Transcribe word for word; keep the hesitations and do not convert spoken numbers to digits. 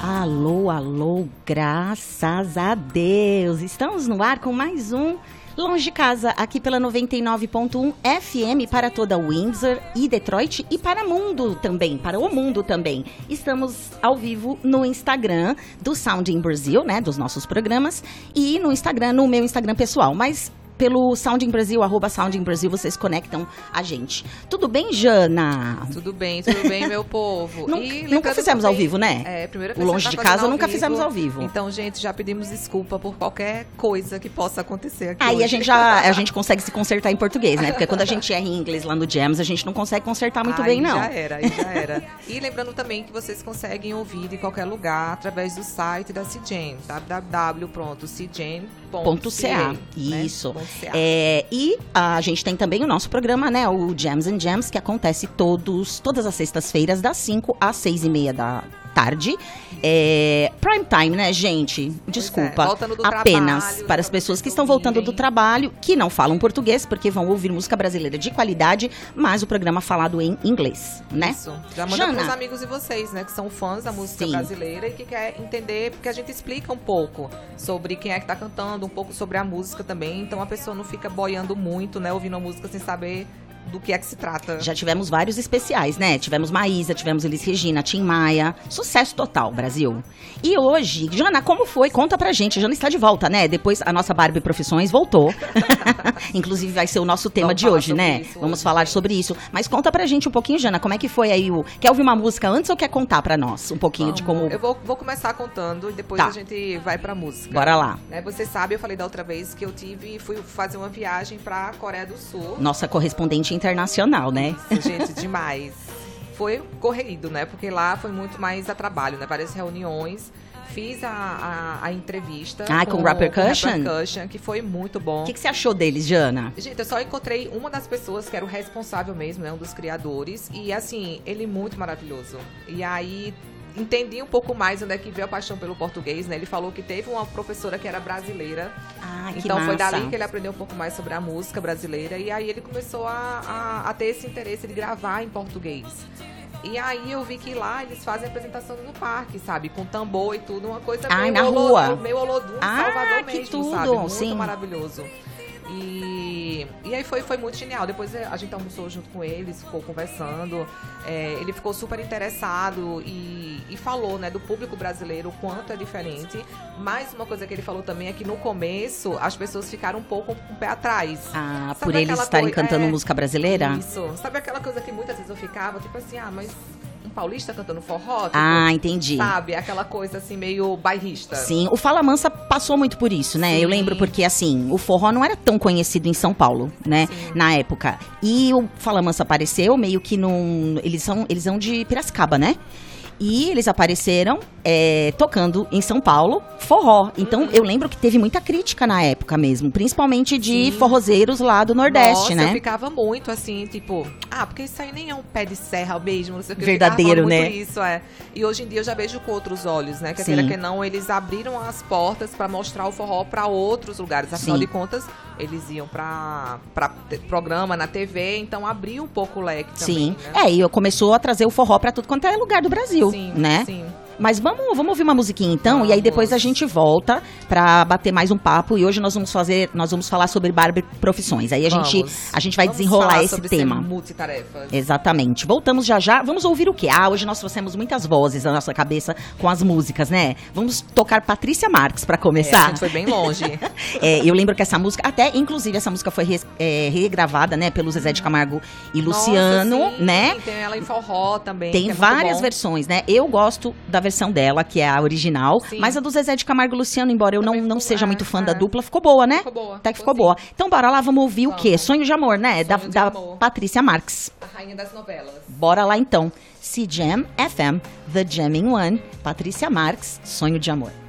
Alô, alô, graças a Deus. Estamos no ar com mais um Longe de Casa, aqui pela noventa e nove ponto um F M para toda Windsor e Detroit e para o mundo também, para o mundo também. Estamos ao vivo no Instagram do Sound in Brazil, né, dos nossos programas, e no Instagram, no meu Instagram pessoal, mas pelo Sound in Brazil, arroba Sound in Brazil, vocês conectam a gente. Tudo bem, Jana? Tudo bem, tudo bem, meu povo. Nunca, e nunca fizemos também, ao vivo, né? É, primeira vez o Longe tá de Casa nunca vivo. fizemos ao vivo. Então, gente, já pedimos desculpa por qualquer coisa que possa acontecer aqui Aí hoje. a gente já a gente consegue se consertar em português, né? Porque quando a gente erra em inglês lá no Jams, a gente não consegue consertar muito aí bem, não. já era, aí já era. E lembrando também que vocês conseguem ouvir em qualquer lugar através do site da C J A M, w w w ponto c j a m ponto c a. Isso. Né? É, e a gente tem também o nosso programa, né? O Jams and Jams, que acontece todos, todas as sextas-feiras, das cinco às seis e meia da tarde. É, prime time, né, gente? Desculpa. É, apenas trabalho, para as pessoas que estão voltando do trabalho, que não falam português, porque vão ouvir música brasileira de qualidade, mas o programa falado em inglês, né? Isso. Já manda para os amigos de vocês, né? Que são fãs da música Sim. brasileira e que quer entender, porque a gente explica um pouco sobre quem é que tá cantando, um pouco sobre a música também. Então a pessoa não fica boiando muito, né? Ouvindo a música sem saber do que é que se trata. Já tivemos vários especiais, né? Tivemos Maísa, tivemos Elis Regina, Tim Maia. Sucesso total, Brasil. E hoje, Jana, como foi? Conta pra gente. Jana está de volta, né? Depois a nossa Barbie Profissões voltou. Inclusive vai ser o nosso tema Vamos de hoje, né? Isso, Vamos hoje, falar sim. sobre isso. Mas conta pra gente um pouquinho, Jana, como é que foi aí o... Quer ouvir uma música antes ou quer contar pra nós um pouquinho Vamos. de como... Eu vou, vou começar contando e depois tá. a gente vai pra música. Bora lá. Né? Você sabe, eu falei da outra vez que eu tive, fui fazer uma viagem pra Coreia do Sul. Nossa correspondente internacional, né? Isso, gente, demais. Foi corrido, né? Porque lá foi muito mais a trabalho, né? Várias reuniões. Fiz a, a, a entrevista ah, com, com o Rapper Cushion? Cushion, que foi muito bom. O que, que você achou deles, Jana? Gente, eu só encontrei uma das pessoas que era o responsável mesmo, né? Um dos criadores. E, assim, ele é muito maravilhoso. E aí... entendi um pouco mais onde é que veio a paixão pelo português, né? Ele falou que teve uma professora que era brasileira. Ah, que então massa. Foi dali que ele aprendeu um pouco mais sobre a música brasileira. E aí ele começou a, a, a ter esse interesse de gravar em português. E aí eu vi que lá eles fazem apresentação no parque, sabe? Com tambor e tudo, uma coisa Ai, meio na Olodum, rua. meio Olodum, ah, Salvador que mesmo, tudo. sabe? Muito Sim. maravilhoso. E, e aí foi, foi muito genial. Depois a gente almoçou junto com eles, ficou conversando. É, ele ficou super interessado e, e falou, né, do público brasileiro, o quanto é diferente. Mas uma coisa que ele falou também é que no começo as pessoas ficaram um pouco com o pé atrás. Ah, Sabe por eles estarem coisa, cantando é, música brasileira? Isso. Sabe aquela coisa que muitas vezes eu ficava, tipo assim, ah, mas... um paulista cantando forró, tipo, ah, entendi. Sabe, aquela coisa assim, meio bairrista. Sim, o Fala Mansa passou muito por isso, né? Sim. Eu lembro porque, assim, o forró não era tão conhecido em São Paulo, né? Sim. Na época. E o Fala Mansa apareceu meio que num... Eles são, eles são de Piracicaba, né? E eles apareceram é, tocando em São Paulo, forró. Então, uhum. eu lembro que teve muita crítica na época mesmo. Principalmente de Sim. forrozeiros lá do Nordeste, Nossa, né? eu ficava muito assim, tipo... Ah, porque isso aí nem é um pé de serra mesmo, não sei o que. Verdadeiro, né? Muito isso, é. E hoje em dia eu já vejo com outros olhos, né? Que queira que não, eles abriram as portas pra mostrar o forró pra outros lugares. Afinal Sim. de contas, eles iam pra, pra programa na T V, então abriu um pouco o leque também, Sim. Né? É, e começou a trazer o forró pra tudo quanto é lugar do Brasil, sim, né? Sim. Mas vamos, vamos ouvir uma musiquinha então, vamos. E aí depois a gente volta pra bater mais um papo. E hoje nós vamos fazer, nós vamos falar sobre Barbie Profissões. Aí a vamos. gente, a gente vai vamos desenrolar esse sobre tema. Ser multitarefas. Exatamente. Voltamos já já. Vamos ouvir o quê? Ah, hoje nós trouxemos muitas vozes na nossa cabeça com as músicas, né? Vamos tocar Patrícia Marques pra começar. É, a gente foi bem longe. é, eu lembro que essa música, até inclusive essa música foi re, é, regravada, né, pelo Zezé de Camargo e Luciano, Nossa, sim, né? Sim, tem ela em forró também. Tem é várias versões, né? Eu gosto da versão dela, que é a original, sim. mas a do Zezé de Camargo e Luciano, embora eu não, não seja é, muito fã é. da dupla, ficou boa, né? Ficou boa. Até que ficou boa. Então bora lá, vamos ouvir vamos. o quê? Sonho de Amor, né? Sonho da de da amor. Patrícia Marques. A rainha das novelas. Bora lá então. C J A M F M, The Jamming One, Patrícia Marques, Sonho de Amor.